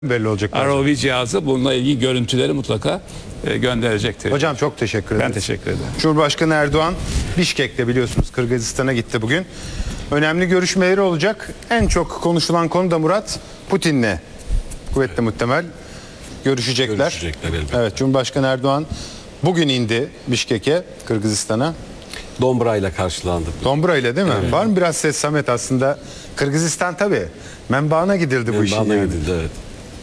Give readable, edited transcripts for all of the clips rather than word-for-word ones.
belli olacak. ROV cihazı bununla ilgili görüntüleri mutlaka gönderecektir. Hocam çok teşekkür ederim. Ben teşekkür ederim. Cumhurbaşkanı Erdoğan Bişkek'te biliyorsunuz Kırgızistan'a gitti bugün. Önemli görüşmeleri olacak. En çok konuşulan konu da Murat Putin'le kuvvetli muhtemel görüşecekler. Evet, Cumhurbaşkanı Erdoğan bugün indi Bişkek'e, Kırgızistan'a. Dombra'yla karşılandı. Dombra'yla değil mi? Evet. Var mı biraz ses Samet aslında? Kırgızistan tabii. Menbaına gidildi bu işin yani. Gidildi, evet.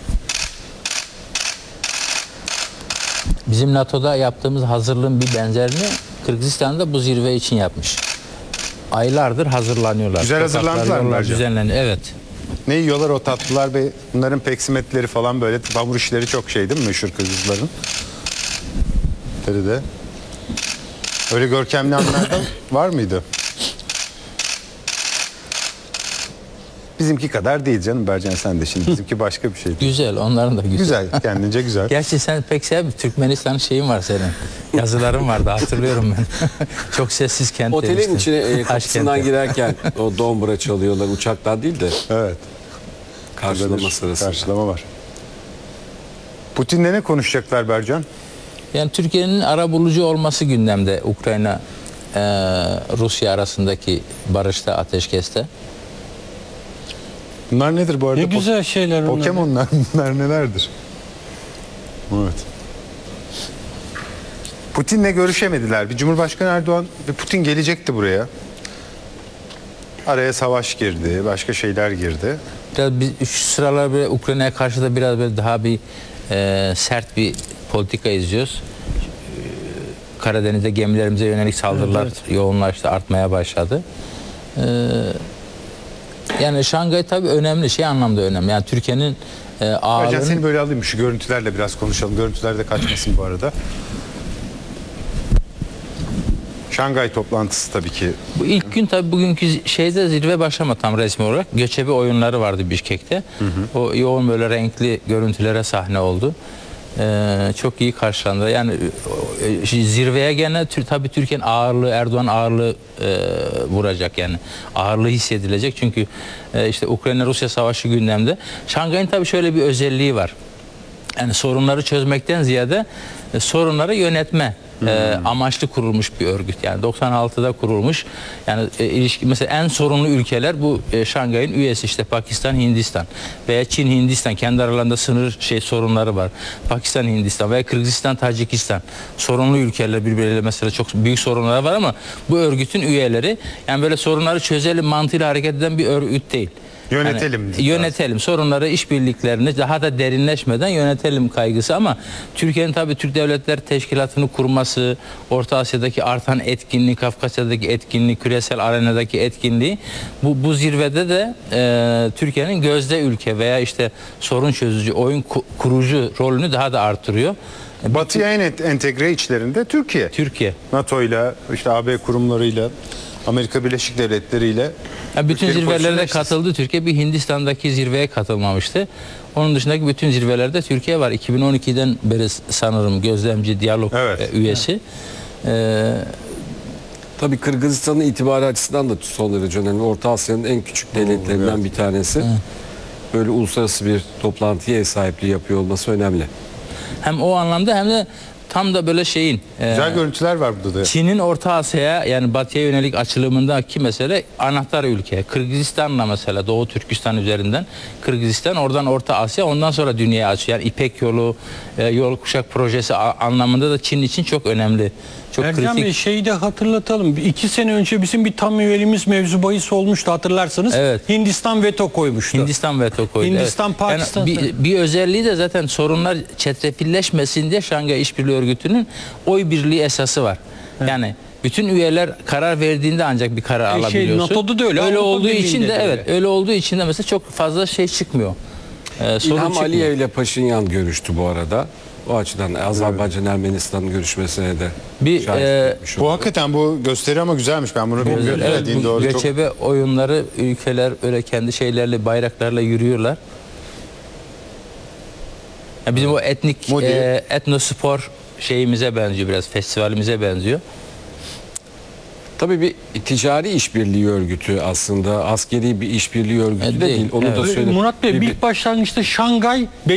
Bizim NATO'da yaptığımız hazırlığın bir benzerini Kırgızistan'da bu zirve için yapmış. Aylardır hazırlanıyorlar. Güzel hazırlandılar mı? Düzenleniyor. Evet. Ne yiyorlar o tatlılar ve bunların peksimetleri falan böyle hamur işleri çok şey değil mi meşhur Kırgızların? De. Öyle görkemli anlardan var mıydı? Bizimki kadar değil canım Bercan, sen de şimdi bizimki başka bir şey. Güzel, onların da güzel. Güzel, kendince güzel. Gerçi sen pek sevmiyorsun. Türkmenistan şeyin var senin. Yazıların vardı, hatırlıyorum ben. Çok sessiz kent Otelin demiştin. içine kapısından girerken o dombra çalıyorlar, uçaktan değil de. Evet. Karşılama sırasında. Karşılama var. Putin'le ne konuşacaklar Bercan? Yani Türkiye'nin arabulucu olması gündemde Ukrayna Rusya arasındaki barışta, ateşkeste. Bunlar nedir bu arada? Ne güzel şeyler onlar. Pokemon'lar bunlar nelerdir? Evet. Putin'le görüşemediler. Bir Cumhurbaşkanı Erdoğan ve Putin gelecekti buraya. Araya savaş girdi, başka şeyler girdi. Biraz biz şu sıralar böyle Ukrayna'ya karşı da biraz böyle daha bir sert bir politika izliyoruz. Karadeniz'de gemilerimize yönelik saldırılar yoğunlaştı, artmaya başladı. Yani Şangay tabii önemli, şey anlamda önemli. Yani Türkiye'nin ağırlığının... Ercan seni böyle alayım, şu görüntülerle biraz konuşalım. Görüntüler de kaçmasın bu arada. Şangay toplantısı tabii ki. Bu ilk gün tabii bugünkü şeyde zirve başlamadı tam resmi olarak. Göçebe oyunları vardı Bişkek'te. O yoğun böyle renkli görüntülere sahne oldu. Çok iyi karşılandı. Yani zirveye gene tabii Türkiye'nin ağırlığı, Erdoğan ağırlığı vuracak yani. Ağırlığı hissedilecek çünkü işte Ukrayna-Rusya savaşı gündemde. Şangay'ın tabii şöyle bir özelliği var. Yani sorunları çözmekten ziyade sorunları yönetme amaçlı kurulmuş bir örgüt. Yani 96'da kurulmuş. Yani ilişki mesela en sorunlu ülkeler bu Şangay'ın üyesi, işte Pakistan, Hindistan veya Çin, Hindistan kendi aralarında sınır sorunları var. Pakistan, Hindistan veya Kırgızistan, Tacikistan sorunlu ülkeler birbirleriyle mesela çok büyük sorunları var ama bu örgütün üyeleri yani böyle sorunları çözelim mantığıyla hareket eden bir örgüt değil. Yönetelim. Yani, yönetelim. Sorunları, işbirliklerini daha da derinleşmeden yönetelim kaygısı ama Türkiye'nin tabii Türk Devletler Teşkilatı'nı kurması, Orta Asya'daki artan etkinliği, Kafkasya'daki etkinliği, küresel arenadaki etkinliği bu zirvede de Türkiye'nin gözde ülke veya işte sorun çözücü, oyun kurucu rolünü daha da artırıyor. Batı'ya en entegre içlerinde Türkiye. Türkiye. NATO'yla, işte AB kurumlarıyla, Amerika Birleşik Devletleri ile bütün zirvelere katıldı Türkiye. Bir Hindistan'daki zirveye katılmamıştı. Onun dışındaki bütün zirvelerde Türkiye var. 2012'den beri sanırım gözlemci, diyalog üyesi. Tabii Kırgızistan'ın itibarı açısından da son derece önemli. Orta Asya'nın en küçük devletlerinden bir tanesi. Böyle uluslararası bir toplantıya ev sahipliği yapıyor olması önemli. Hem o anlamda hem de tam da böyle şeyin güzel görüntüler var burada da. Çin'in Orta Asya'ya yani Batı'ya yönelik açılımındaki mesele anahtar ülke. Kırgızistan'la mesela Doğu Türkistan üzerinden Kırgızistan, oradan Orta Asya, ondan sonra dünyaya açıyor. Yani İpek Yolu, Yol Kuşak projesi anlamında da Çin için çok önemli. Çok Ercan kritik. Bey, şeyi de hatırlatalım. 2 sene önce bizim bir tam üyeliğimiz mevzu bahis olmuştu, hatırlarsanız. Evet. Hindistan veto koymuştu. Hindistan veto koydu. Hindistan, Pakistan. Yani bir özelliği de zaten sorunlar çetrefilleşmesin diye Şangay İşbirliği Örgütü'nün oy birliği esası var. Evet. Yani bütün üyeler karar verdiğinde ancak bir karar alabiliyorsun. NATO'da da öyle. Öyle Avrupa olduğu için de öyle. öyle olduğu için de mesela çok fazla şey çıkmıyor. İlham Aliyev ile Paşinyan görüştü bu arada. O açıdan Azerbaycan-Ermenistan görüşmesine de bu hakikaten bu gösteri ama güzelmiş. Ben bunu bilmiyorum. Evet, bu göçebe oyunları, ülkeler öyle kendi şeylerle, bayraklarla yürüyorlar. Yani bizim o etnospor şeyimize benziyor, biraz festivalimize benziyor. Tabii bir ticari işbirliği örgütü aslında, askeri bir işbirliği örgütü de Değil, değil. Onu da evet. söyle. Murat Bey ilk başlangıçta Şangay